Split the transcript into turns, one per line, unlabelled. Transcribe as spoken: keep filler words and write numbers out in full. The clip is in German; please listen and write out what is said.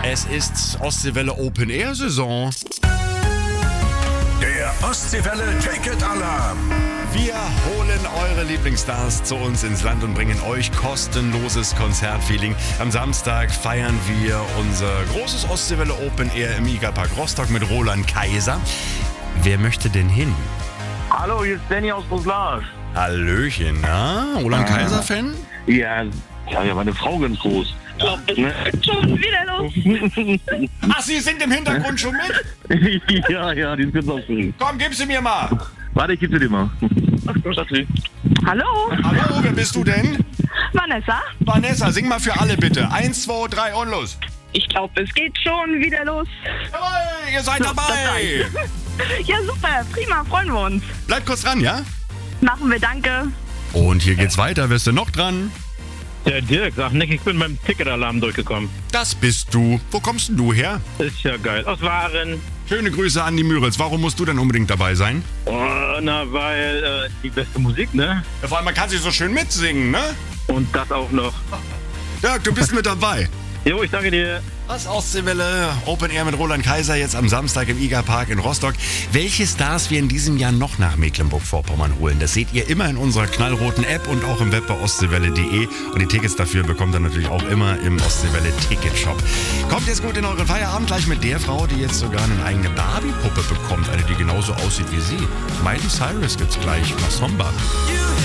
Es ist Ostseewelle Open Air Saison.
Der Ostseewelle Ticket Alarm.
Wir holen eure Lieblingsstars zu uns ins Land und bringen euch kostenloses Konzertfeeling. Am Samstag feiern wir unser großes Ostseewelle Open Air im Igerpark Rostock mit Roland Kaiser. Wer möchte denn hin?
Hallo, hier ist Danny aus Roslage.
Hallöchen, na? Roland Kaiser-Fan?
Ja, ja, ja, meine Frau ganz groß.
Ja.
Ne?
Schon wieder los.
Ach, Sie sind im Hintergrund schon mit?
ja, ja, die sind ganz aufgeregt.
Komm, gib sie mir mal.
Warte, ich gebe sie dir mal.
Hallo,
Hallo, wer bist du denn?
Vanessa.
Vanessa, sing mal für alle bitte. Eins, zwei, drei und los.
Ich glaube, es geht schon wieder los.
Jawohl, ihr seid dabei.
Ja, super, prima, freuen wir uns.
Bleibt kurz dran, ja?
Machen wir, danke.
Und hier geht's weiter. Wer ist denn noch dran?
Der Dirk sagt, Nick, ich bin beim Ticketalarm durchgekommen.
Das bist du. Wo kommst denn du her?
Ist ja geil. Aus Waren.
Schöne Grüße an die Müritz. Warum musst du denn unbedingt dabei sein?
Oh, na, weil äh, die beste Musik, ne?
Ja, vor allem, man kann sie so schön mitsingen, ne?
Und das auch noch.
Dirk, du bist mit dabei.
Jo, ich danke dir.
Das Ostseewelle Open Air mit Roland Kaiser jetzt am Samstag im Igerpark in Rostock. Welche Stars wir in diesem Jahr noch nach Mecklenburg-Vorpommern holen, das seht ihr immer in unserer knallroten App und auch im Web bei ostseewelle punkt de. Und die Tickets dafür bekommt ihr natürlich auch immer im Ostseewelle Ticketshop. Kommt jetzt gut in euren Feierabend gleich mit der Frau, die jetzt sogar eine eigene Barbie-Puppe bekommt. Eine, die genauso aussieht wie sie. Miley Cyrus gibt's gleich. Masomba.